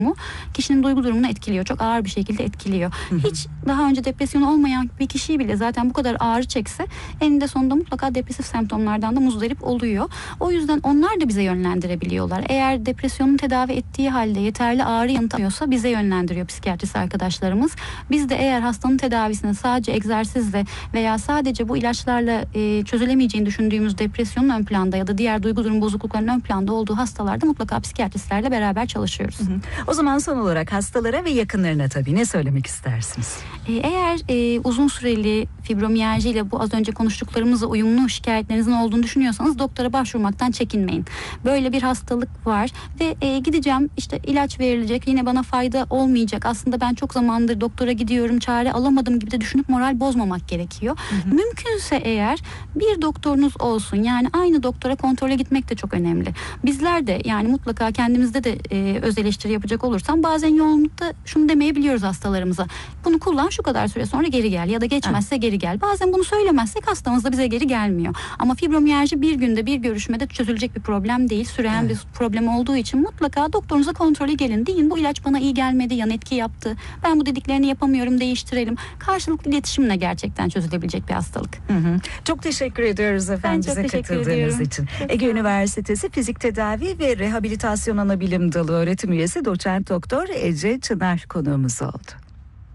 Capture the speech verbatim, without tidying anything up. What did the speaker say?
mu kişinin duygu durumunu etkiliyor. Çok ağır bir şekilde etkiliyor. Hı hı. Hiç daha önce depresyonu olmayan bir kişiyi bile zaten bu kadar ağrı çekse eninde sonunda mutlaka depresif semptomlardan da muzdarip oluyor. O yüzden onlar da bize yönlendirebiliyorlar. Eğer depresyonun tedavi ettiği halde yeterli ağrı yanıtamıyorsa bize yönlendiriyor psikiyatrist arkadaşlarımız. Biz de eğer hastanın tedavisine sadece egzersizle veya sadece bu ilaçlarla e, çözülemeyeceğini düşündüğümüz depresyonun ön planda ya da diğer duygu durum bozukluklarının ön planda olduğu hastalarda mutlaka psikiyatristlerle beraber çalışıyoruz. Hı hı. O zaman son olarak hastalara ve yakınlarına tabii ne söylemek istersiniz? E, eğer e, uzun süreli fibromiyalji ile bu az önce konuştuklarımızla uyumlu şikayetlerinizin olduğunu düşünüyorsanız doktora başvurmaktan çekinmeyin. Böyle bir hastalık var ve e, gideceğim işte ilaç verilecek, yine bana fayda olmayacak. Aslında ben çok zamandır doktora gidiyorum, çare alamadım gibi de düşünüp moral bozmamak gerekiyor. Hı hı. Mümkünse eğer bir doktorunuz olsun, yani aynı doktora kontrole gitmek de çok önemli. Bizler de yani mutlaka kendimizde de e, öz eleştiri yapacak olursam bazen yoğunlukta şunu demeyebiliyoruz hastalarımıza. Bunu kullan, şu kadar süre sonra geri gel ya da geçmezse evet. geri gel. Bazen bunu söylemezsek hastamız da bize geri gelmiyor. Ama fibromiyalji bir günde bir görüşmede çözülecek bir problem değil. Süren evet. bir problem olduğu için mutlaka doktorunuza kontrole gelin. Deyin bu ilaç bana iyi gelmedi, yan etki yaptı. Ben bu dediklerini yapamıyorum, değiştirelim. Karşılıklı iletişimle gerçekten çözülebilecek bir hastalık. Hı hı. Çok teşekkür ediyoruz efendim bize katıldığınız ediyorum. için. Çok Ege Üniversitesi Fizik Tedavi ve Rehabilitasyon Anabilim Dalı öğretim üyesi doçent doktor Ece Çınar konuğumuz oldu.